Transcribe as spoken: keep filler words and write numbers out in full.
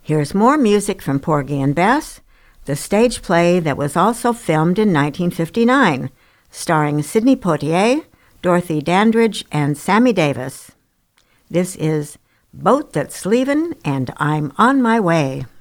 Here's more music from Porgy and Bess, the stage play that was also filmed in nineteen fifty-nine, starring Sidney Poitier, Dorothy Dandridge, and Sammy Davis. This is Boat That's Leavin' and I'm on My Way.